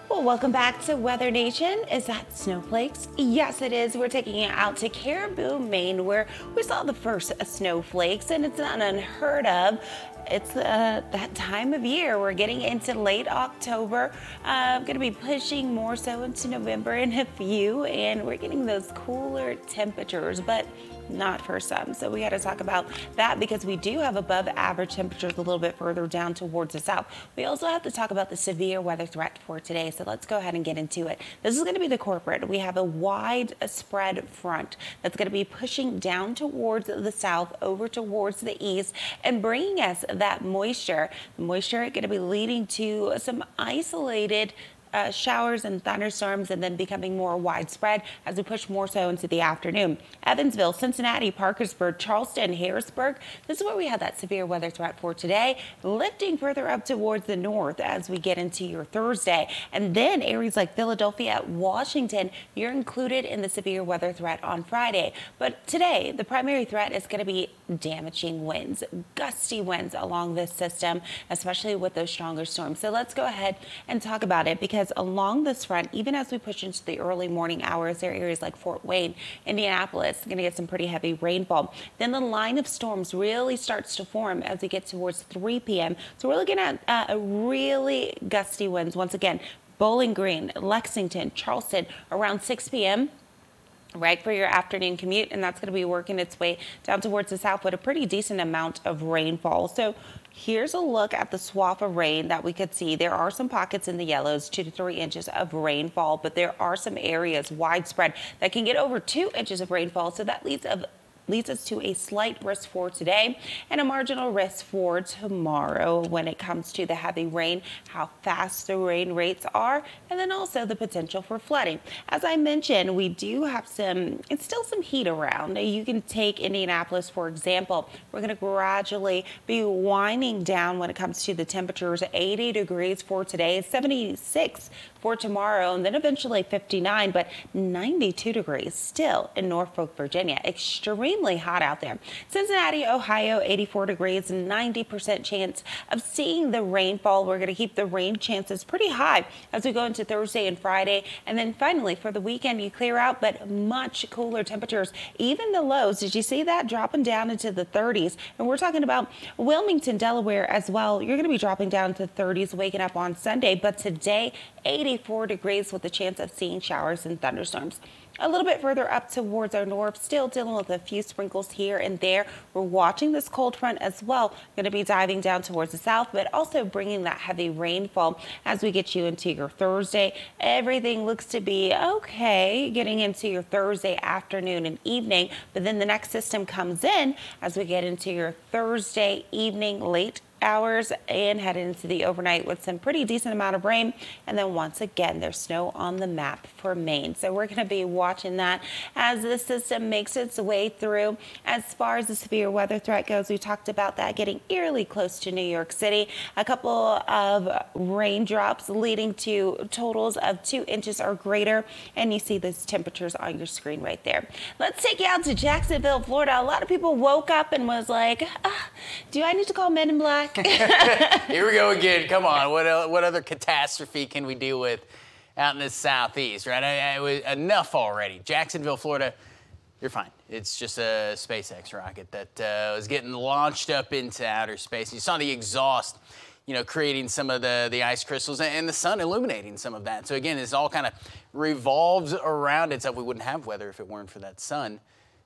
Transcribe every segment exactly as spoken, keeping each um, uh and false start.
Well, welcome back to Weather Nation. Is that snowflakes? Yes, it is. We're taking it out to Caribou, Maine, where we saw the first snowflakes, and it's not unheard of. It's uh, that time of year. We're getting into late October. Uh, going to be pushing more so into November in a few, and we're getting those cooler temperatures, but not for some. So we got to talk about that because we do have above average temperatures a little bit further down towards the south. We also have to talk about the severe weather threat for today. So let's go ahead and get into it. This is going to be the corporate. We have a wide spread front that's going to be pushing down towards the south over towards the east and bringing us that moisture. The moisture is going to be leading to some isolated Uh, showers and thunderstorms, and then becoming more widespread as we push more so into the afternoon. Evansville, Cincinnati, Parkersburg, Charleston, Harrisburg. This is where we have that severe weather threat for today, lifting further up towards the north as we get into your Thursday. And then areas like Philadelphia, Washington, you're included in the severe weather threat on Friday. But today, the primary threat is going to be damaging winds, gusty winds along this system, especially with those stronger storms. So let's go ahead and talk about it, because along this front, even as we push into the early morning hours, there are areas like Fort Wayne, Indianapolis, going to get some pretty heavy rainfall. Then the line of storms really starts to form as we get towards three p m So we're looking at uh, a really gusty winds once again. Bowling Green, Lexington, Charleston around six p m right for your afternoon commute, and that's going to be working its way down towards the south with a pretty decent amount of rainfall. So here's a look at the swath of rain that we could see. There are some pockets in the yellows, two to three inches of rainfall, but there are some areas widespread that can get over two inches of rainfall. So that leads of leads us to a slight risk for today and a marginal risk for tomorrow when it comes to the heavy rain, how fast the rain rates are, and then also the potential for flooding. As I mentioned, we do have some, it's still some heat around. You can take Indianapolis, for example. We're going to gradually be winding down when it comes to the temperatures. eighty degrees for today, seventy-six for tomorrow, and then eventually fifty-nine, but ninety-two degrees still in Norfolk, Virginia. Extremely hot out there. Cincinnati, Ohio, eighty-four degrees, ninety percent chance of seeing the rainfall. We're going to keep the rain chances pretty high as we go into Thursday and Friday. And then finally for the weekend, you clear out, but much cooler temperatures. Even the lows, did you see that? Dropping down into the thirties. And we're talking about Wilmington, Delaware as well. You're going to be dropping down to thirties, waking up on Sunday. But today, eighty-four degrees with a chance of seeing showers and thunderstorms. A little bit further up towards our north, still dealing with a few sprinkles here and there. We're watching this cold front as well. Going to be diving down towards the south, but also bringing that heavy rainfall as we get you into your Thursday. Everything looks to be okay getting into your Thursday afternoon and evening, but then the next system comes in as we get into your Thursday evening, late hours, and head into the overnight with some pretty decent amount of rain. And then once again, there's snow on the map for Maine. So we're going to be watching that as the system makes its way through. As far as the severe weather threat goes, we talked about that getting eerily close to New York City. A couple of raindrops leading to totals of two inches or greater. And you see those temperatures on your screen right there. Let's take you out to Jacksonville, Florida. A lot of people woke up and was like, ah, do I need to call Men in Black? Here we go again. Come on. What el- what other catastrophe can we deal with out in the southeast, right? I, I, enough already. Jacksonville, Florida, you're fine. It's just a SpaceX rocket that uh, was getting launched up into outer space. You saw the exhaust, you know, creating some of the, the ice crystals and the sun illuminating some of that. So again, this all kind of revolves around it. So we wouldn't have weather if it weren't for that sun,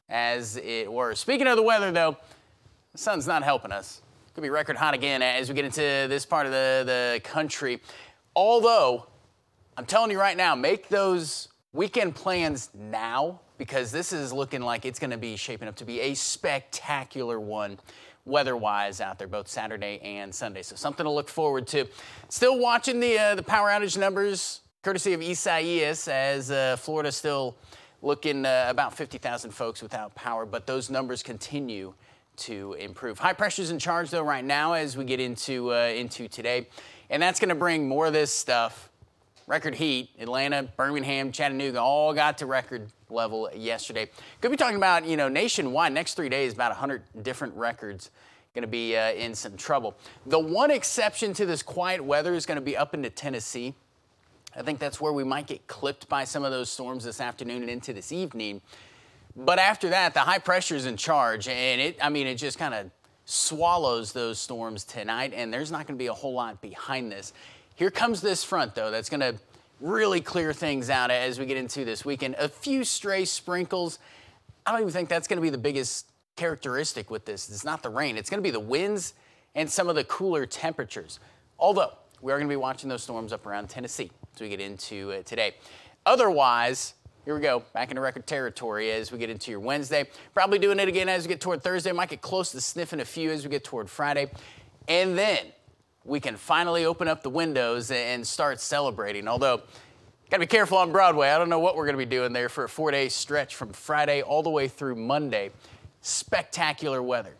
as it were. Speaking of the weather, though, the sun's not helping us. Could be record hot again as we get into this part of the, the country. Although, I'm telling you right now, make those weekend plans now, because this is looking like it's going to be shaping up to be a spectacular one weather-wise out there, both Saturday and Sunday. So something to look forward to. Still watching the, uh, the power outage numbers, courtesy of Isaias, as uh, Florida still looking uh, about fifty thousand folks without power, but those numbers continue to improve. High pressure's in charge, though, right now as we get into uh, into today, and that's going to bring more of this stuff. Record heat. Atlanta, Birmingham, Chattanooga all got to record level yesterday. Could be talking about, you know, nationwide, next three days, about one hundred different records going to be uh, in some trouble. The one exception to this quiet weather is going to be up into Tennessee. I think that's where we might get clipped by some of those storms this afternoon and into this evening. But after that, the high pressure is in charge, and it, I mean, it just kind of swallows those storms tonight, and there's not going to be a whole lot behind this. Here comes this front, though, that's going to really clear things out as we get into this weekend. A few stray sprinkles. I don't even think that's going to be the biggest characteristic with this. It's not the rain. It's going to be the winds and some of the cooler temperatures. Although, we are going to be watching those storms up around Tennessee as we get into uh, today. Otherwise, here we go, back into record territory as we get into your Wednesday. Probably doing it again as we get toward Thursday. Might get close to sniffing a few as we get toward Friday. And then we can finally open up the windows and start celebrating. Although, got to be careful on Broadway. I don't know what we're going to be doing there for a four-day stretch from Friday all the way through Monday. Spectacular weather.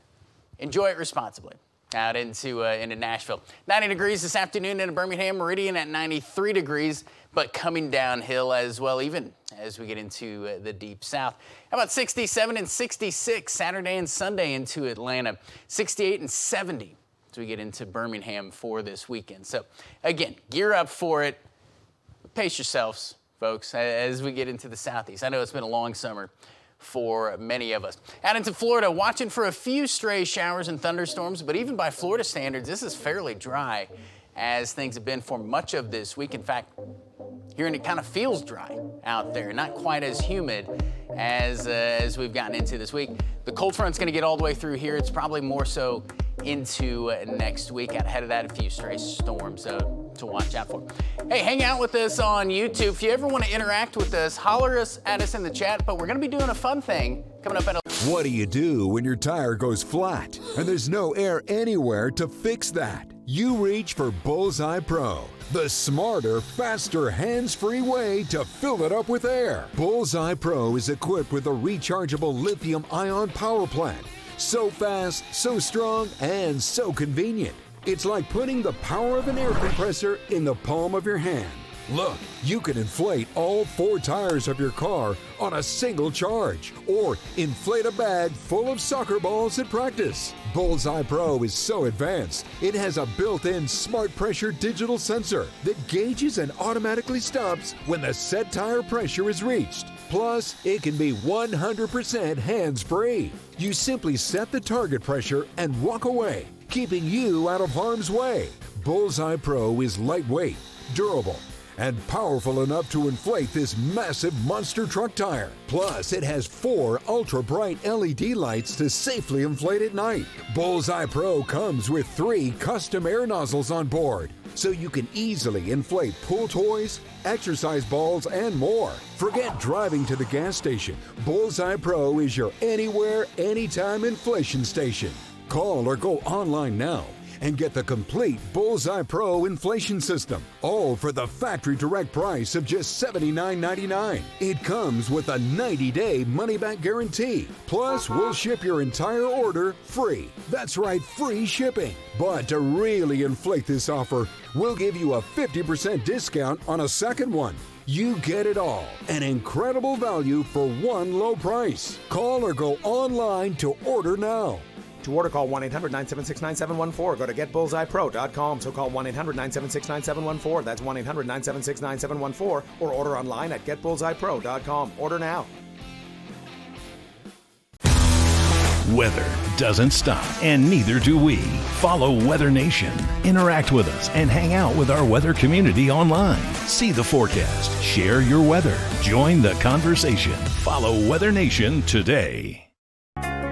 Enjoy it responsibly. Out into, uh, into Nashville. ninety degrees this afternoon in Birmingham Meridian at ninety-three degrees, but coming downhill as well, even as we get into uh, the deep south. How about sixty-seven and sixty-six Saturday and Sunday into Atlanta, sixty-eight and seventy as we get into Birmingham for this weekend. So again, gear up for it. Pace yourselves, folks, as we get into the southeast. I know it's been a long summer for many of us. Out into Florida, watching for a few stray showers and thunderstorms, but even by Florida standards, this is fairly dry as things have been for much of this week. In fact, here it kind of feels dry out there, not quite as humid as, uh, as we've gotten into this week. The cold front's going to get all the way through here. It's probably more so into uh, next week. Out ahead of that, a few stray storms uh, to watch out for. Hey, hang out with us on YouTube. If you ever want to interact with us, holler us at us in the chat. But we're going to be doing a fun thing coming up at a What do you do when your tire goes flat and there's no air anywhere to fix that? You reach for Bullseye Pro, the smarter, faster, hands-free way to fill it up with air. Bullseye Pro is equipped with a rechargeable lithium-ion power plant. So fast, so strong, and so convenient. It's like putting the power of an air compressor in the palm of your hand. Look, you can inflate all four tires of your car on a single charge, or inflate a bag full of soccer balls at practice. Bullseye Pro is so advanced, it has a built-in smart pressure digital sensor that gauges and automatically stops when the set tire pressure is reached. Plus, it can be one hundred percent hands-free. You simply set the target pressure and walk away, keeping you out of harm's way. Bullseye Pro is lightweight, durable, and powerful enough to inflate this massive monster truck tire. Plus, it has four ultra-bright L E D lights to safely inflate at night. Bullseye Pro comes with three custom air nozzles on board, so you can easily inflate pool toys, exercise balls, and more. Forget driving to the gas station. Bullseye Pro is your anywhere, anytime inflation station. Call or go online now and get the complete Bullseye Pro inflation system, all for the factory direct price of just seventy-nine ninety-nine. It comes with a ninety day money-back guarantee. Plus, we'll ship your entire order free. That's right, free shipping. But to really inflate this offer, we'll give you a fifty percent discount on a second one. You get it all. An incredible value for one low price. Call or go online to order now. To order, call one eight hundred nine seven six nine seven one four. Go to get bullseye pro dot com. So call one eight hundred nine seven six nine seven one four. That's one eight hundred nine seven six nine seven one four. Or order online at get bullseye pro dot com. Order now. Weather doesn't stop, and neither do we. Follow Weather Nation. Interact with us and hang out with our weather community online. See the forecast. Share your weather. Join the conversation. Follow Weather Nation today.